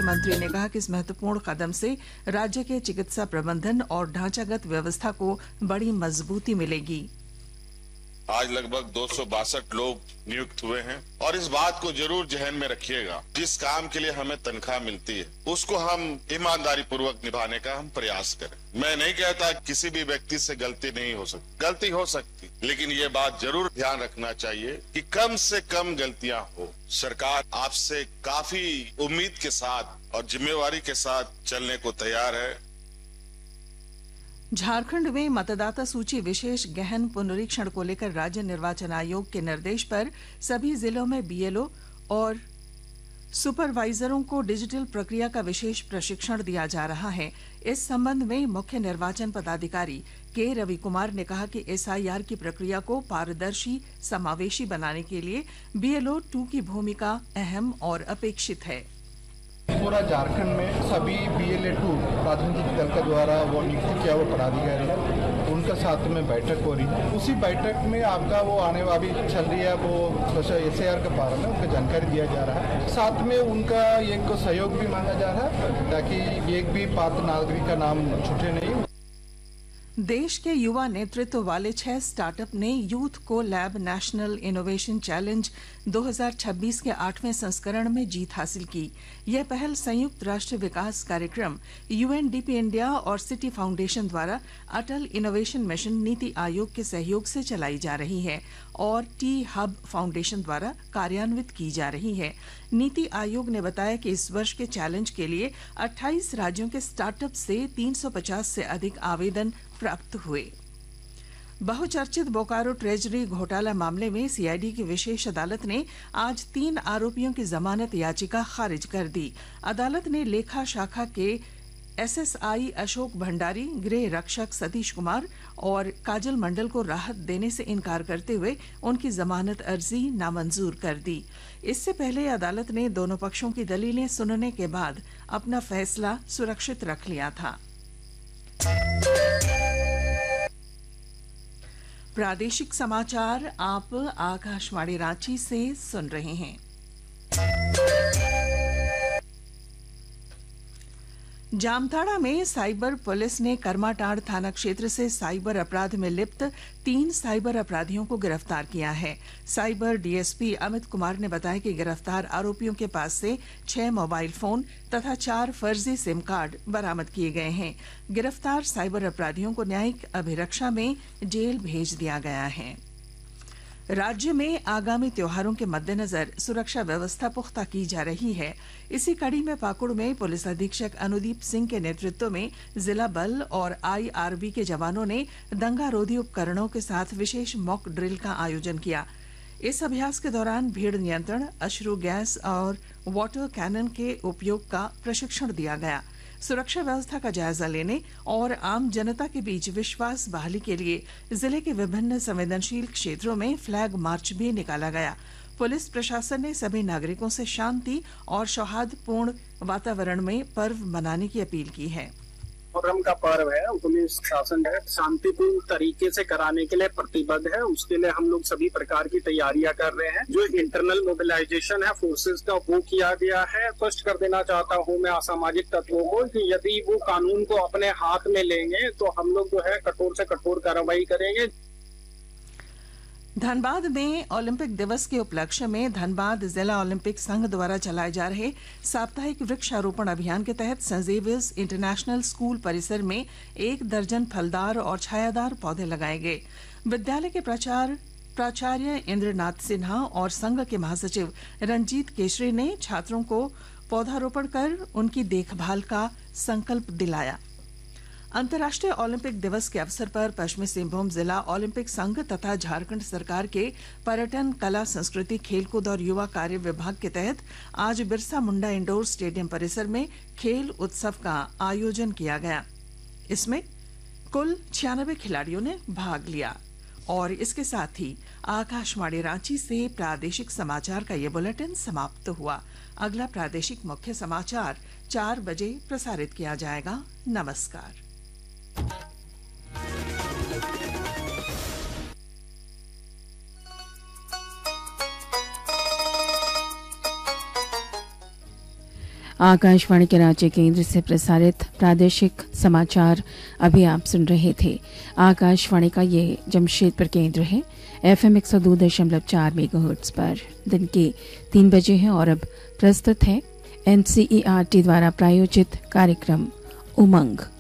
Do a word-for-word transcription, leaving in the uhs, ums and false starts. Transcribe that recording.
मुख्यमंत्री ने कहा कि इस महत्वपूर्ण कदम से राज्य के चिकित्सा प्रबंधन और ढांचागत व्यवस्था को बड़ी मजबूती मिलेगी। आज लगभग दो सौ बासठ लोग नियुक्त हुए हैं और इस बात को जरूर जहन में रखिएगा, जिस काम के लिए हमें तनख्वाह मिलती है उसको हम ईमानदारी पूर्वक निभाने का हम प्रयास करें। मैं नहीं कहता किसी भी व्यक्ति से गलती नहीं हो सकती, गलती हो सकती, लेकिन ये बात जरूर ध्यान रखना चाहिए कि कम से कम गलतियां हो। सरकार आपसे काफी उम्मीद के साथ और जिम्मेवारी के साथ चलने को तैयार है। झारखंड में मतदाता सूची विशेष गहन पुनरीक्षण को लेकर राज्य निर्वाचन आयोग के निर्देश पर सभी जिलों में बीएलओ और सुपरवाइजरों को डिजिटल प्रक्रिया का विशेष प्रशिक्षण दिया जा रहा है। इस संबंध में मुख्य निर्वाचन पदाधिकारी के रवि कुमार ने कहा कि एसआईआर की प्रक्रिया को पारदर्शी समावेशी बनाने के लिए बीएलओ टू की भूमिका अहम और अपेक्षित है। पूरा झारखंड में सभी बीएलए टू राजनीतिक दल के द्वारा वो नियुक्त किया हुआ पदाधिकारी उनका साथ में बैठक हो रही है। उसी बैठक में आपका वो आने वाली चल रही है वो एसआईआर के बारे में उनका जानकारी दिया जा रहा है। साथ में उनका एक सहयोग भी मांगा जा रहा है ताकि एक भी पात्र नागरिक का नाम छूटे नहीं। देश के युवा नेतृत्व वाले छह स्टार्टअप ने यूथ को लैब नेशनल इनोवेशन चैलेंज दो हज़ार छब्बीस के आठवें संस्करण में जीत हासिल की। यह पहल संयुक्त राष्ट्र विकास कार्यक्रम यूएनडीपी इंडिया और सिटी फाउंडेशन द्वारा अटल इनोवेशन मिशन नीति आयोग के सहयोग से चलाई जा रही है और टी हब फाउंडेशन द्वारा कार्यान्वित की जा रही है। नीति आयोग ने बताया कि इस वर्ष के चैलेंज के लिए अट्ठाईस राज्यों के स्टार्टअप से तीन सौ पचास से अधिक आवेदन प्राप्त हुए। बहुचर्चित बोकारो ट्रेजरी घोटाला मामले में सीआईडी की विशेष अदालत ने आज तीन आरोपियों की जमानत याचिका खारिज कर दी। अदालत ने लेखा शाखा के एसएसआई अशोक भंडारी, गृह रक्षक सतीश कुमार और काजल मंडल को राहत देने से इनकार करते हुए उनकी जमानत अर्जी नामंजूर कर दी। इससे पहले अदालत ने दोनों पक्षों की दलीलें सुनने के बाद अपना फैसला सुरक्षित रख लिया था। प्रादेशिक समाचार आप आकाशवाणी रांची से सुन रहे हैं। जामताड़ा में साइबर पुलिस ने करमाटांड़ थाना क्षेत्र से साइबर अपराध में लिप्त तीन साइबर अपराधियों को गिरफ्तार किया है। साइबर डीएसपी अमित कुमार ने बताया कि गिरफ्तार आरोपियों के पास से छह मोबाइल फोन तथा चार फर्जी सिम कार्ड बरामद किए गए हैं। गिरफ्तार साइबर अपराधियों को न्यायिक अभिरक्षा में जेल भेज दिया गया है। राज्य में आगामी त्योहारों के मद्देनजर सुरक्षा व्यवस्था पुख्ता की जा रही है। इसी कड़ी में पाकुड़ में पुलिस अधीक्षक अनुदीप सिंह के नेतृत्व में जिला बल और आईआरबी के जवानों ने दंगारोधी उपकरणों के साथ विशेष मॉक ड्रिल का आयोजन किया। इस अभ्यास के दौरान भीड़ नियंत्रण, अश्रु गैस और वाटर कैनन के उपयोग का प्रशिक्षण दिया गया। सुरक्षा व्यवस्था का जायजा लेने और आम जनता के बीच विश्वास बहाली के लिए जिले के विभिन्न संवेदनशील क्षेत्रों में फ्लैग मार्च भी निकाला गया। पुलिस प्रशासन ने सभी नागरिकों से शांति और सौहार्दपूर्ण वातावरण में पर्व मनाने की अपील की है। मुहर्रम का पर्व है, पुलिस शासन है शांतिपूर्ण तरीके से कराने के लिए प्रतिबद्ध है। उसके लिए हम लोग सभी प्रकार की तैयारियां कर रहे हैं। जो इंटरनल मोबिलाइजेशन है फोर्सेस का वो किया गया है। स्पष्ट कर देना चाहता हूं मैं असामाजिक तत्वों को कि यदि वो कानून को अपने हाथ में लेंगे तो हम लोग जो है कठोर से कठोर कार्रवाई करेंगे। धनबाद में ओलंपिक दिवस के उपलक्ष्य में धनबाद जिला ओलंपिक संघ द्वारा चलाए जा रहे साप्ताहिक वृक्षारोपण अभियान के तहत सेंट जेवियर्स इंटरनेशनल स्कूल परिसर में एक दर्जन फलदार और छायादार पौधे लगाए गए। विद्यालय के प्राचार्य प्राचार्य इंद्रनाथ सिन्हा और संघ के महासचिव रंजीत केशरी ने छात्रों को पौधारोपण कर उनकी देखभाल का संकल्प दिलाया। अंतर्राष्ट्रीय ओलंपिक दिवस के अवसर पर पश्चिमी सिंहभूम जिला ओलंपिक संघ तथा झारखंड सरकार के पर्यटन, कला, संस्कृति, खेलकूद और युवा कार्य विभाग के तहत आज बिरसा मुंडा इंडोर स्टेडियम परिसर में खेल उत्सव का आयोजन किया गया। इसमें कुल छियानवे खिलाड़ियों ने भाग लिया। और इसके साथ ही आकाशवाणी रांची से प्रादेशिक समाचार का ये बुलेटिन समाप्त हुआ। अगला प्रादेशिक मुख्य समाचार चार बजे प्रसारित किया जाएगा। नमस्कार। आकाशवाणी के रांची केंद्र से प्रसारित प्रादेशिक समाचार अभी आप सुन रहे थे। आकाशवाणी का ये जमशेदपुर केंद्र है, एफएम एक सौ दो दशमलव चार मेगाहर्ट्ज पर। दिन के तीन बजे हैं और अब प्रस्तुत है एनसीईआरटी द्वारा प्रायोजित कार्यक्रम उमंग।